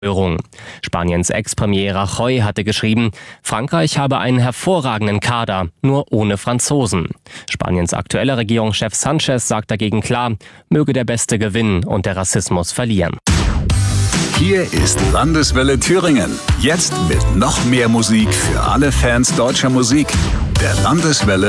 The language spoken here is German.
Spaniens Ex-Premier Rajoy hatte geschrieben, Frankreich habe einen hervorragenden Kader, nur ohne Franzosen. Spaniens aktueller Regierungschef Sanchez sagt dagegen klar, möge der Beste gewinnen und der Rassismus verlieren. Hier ist Landeswelle Thüringen. Jetzt mit noch mehr Musik für alle Fans deutscher Musik. Der Landeswelle